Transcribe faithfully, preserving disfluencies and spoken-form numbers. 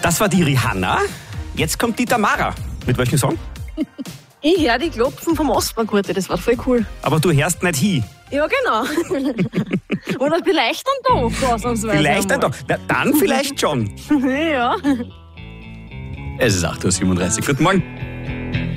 Das war die Rihanna. Jetzt kommt die Tamara. Mit welchem Song? Ich höre die Klopfen vom Ostbahnkurte, das war voll cool. Aber du hörst nicht hin. Ja, genau. Oder vielleicht dann doch, ausnahmsweise. Vielleicht dann doch. Na, dann vielleicht schon. Ja. Es ist acht Uhr siebenunddreißig. Guten Morgen.